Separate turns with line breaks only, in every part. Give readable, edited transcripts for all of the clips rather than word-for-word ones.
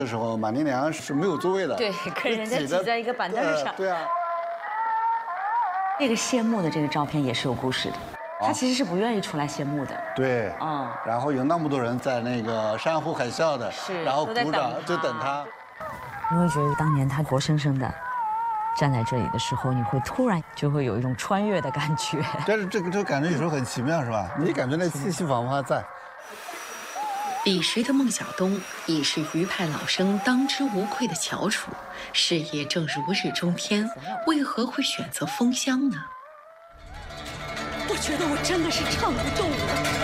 的时候，马连良是没有座位的，
对，跟人家挤在一个板凳上。
对啊。
这个谢幕的这个照片也是有故事的，他其实是不愿意出来谢幕的。
对，然后有那么多人在那个山呼海啸的，然后鼓掌就等他。
你会觉得当年他活生生的站在这里的时候，你会突然就会有一种穿越的感觉。
但是这个感觉有时候很奇妙，是吧？你感觉那气息仿佛还在。
彼时的孟小冬已是余派老生当之无愧的翘楚，事业正如日中天，为何会选择封箱呢？
我觉得我真的是唱不动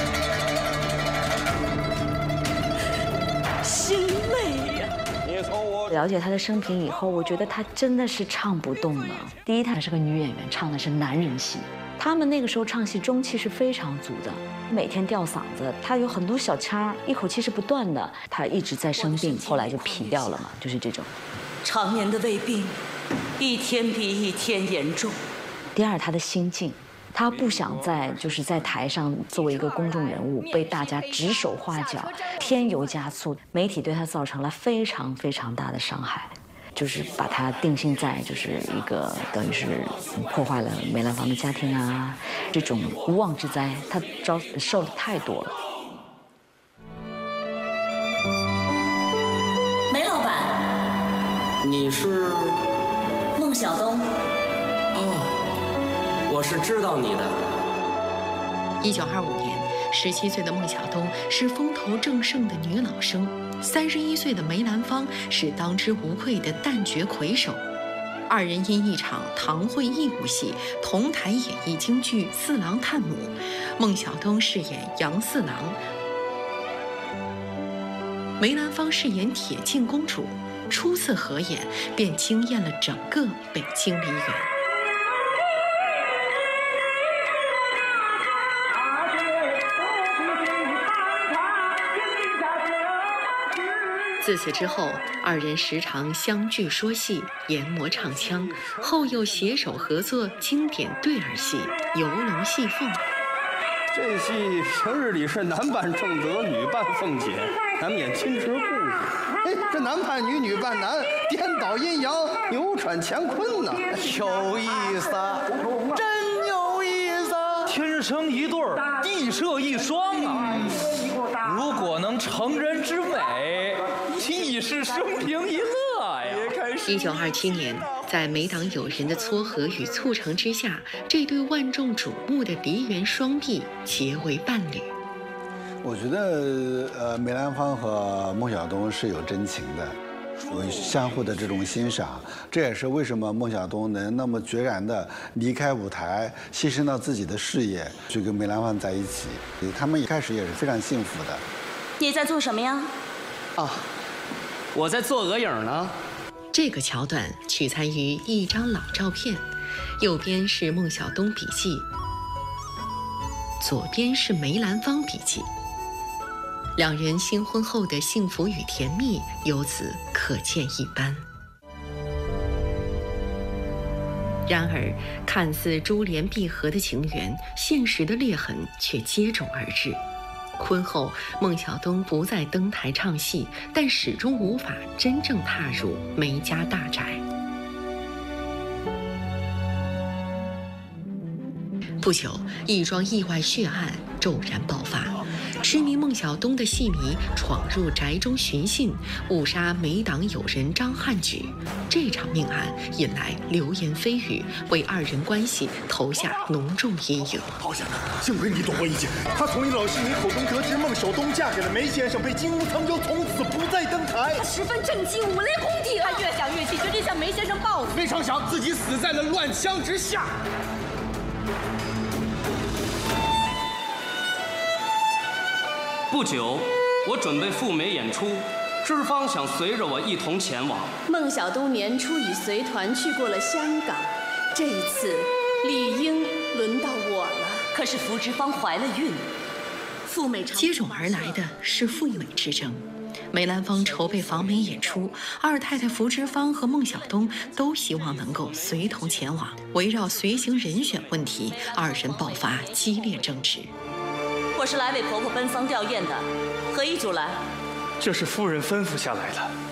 了，心累呀。
了解她的生平以后，我觉得她真的是唱不动了。第一，她是个女演员，唱的是男人戏。他们那个时候唱戏中气是非常足的，每天吊嗓子，他有很多小腔，一口气是不断的。他一直在生病，后来就皮掉了嘛，就是这种。
常年的胃病，一天比一天严重。
第二，他的心境，他不想在台上作为一个公众人物被大家指手画脚，添油加醋，媒体对他造成了非常非常大的伤害。就是把他定性在就是一个等于是破坏了梅兰芳的家庭啊，这种无妄之灾，他受的太多了。
梅老板，
你是
孟小冬。
哦，我是知道你的。
1925年，17岁的孟小冬是风头正盛的女老生。31岁的梅兰芳是当之无愧的旦角魁首，二人因一场堂会义务戏同台演绎京剧《四郎探母》，孟小冬饰演杨四郎，梅兰芳饰演铁镜公主。初次合演便惊艳了整个北京梨园。自此之后，二人时常相聚说戏，研磨唱腔，后又携手合作经典对儿戏《游龙戏凤》。
这戏平日里是男扮正德，女扮凤姐，难免亲持故事。哎，这男扮女，女扮男，颠倒阴阳，扭转乾坤呐，有意思啊，真有意思啊！
天生一对儿，地设一双啊！如果能成人之美，亦是生平一乐呀
！1927年，在梅党友人的撮合与促成之下，这对万众瞩目的梨园双璧结为伴侣。
我觉得，梅兰芳和孟小冬是有真情的，有相互的这种欣赏。这也是为什么孟小冬能那么决然地离开舞台，牺牲到自己的事业，去跟梅兰芳在一起。他们一开始也是非常幸福的。
你在做什么呀？
啊，我在做额影呢。
这个桥段取材于一张老照片，右边是孟小冬笔记，左边是梅兰芳笔记。两人新婚后的幸福与甜蜜由此可见一斑。然而，看似珠联璧合的情缘，现实的裂痕却接踵而至。婚后，孟小冬不再登台唱戏，但始终无法真正踏入梅家大宅。不久，一桩意外血案骤然爆发，痴迷孟小冬的戏迷闯入宅中寻衅，误杀梅党友人张汉举。这场命案引来流言蜚语，为二人关系投下浓重阴影。
好险，幸亏你躲过一劫。他从一老戏迷口中得知孟小冬嫁给了梅先生，被金屋藏娇，从此不再登台。
他十分震惊，五雷轰顶。他越想越气，决定向梅先生报复。
没成想自己死在了乱枪之下。
不久，我准备赴梅演出，知芳想随着我一同前往。
孟小冬年初已随团去过了香港，这一次理应轮到我了。可是福芝芳怀了孕，赴美
接踵而来的是赴美之争。梅兰芳筹备访美演出，二太太福芝芳和孟小冬都希望能够随同前往。围绕随行人选问题，二人爆发激烈争执。
我是来为婆婆奔丧吊唁的，何以主来？
这是夫人吩咐下来的。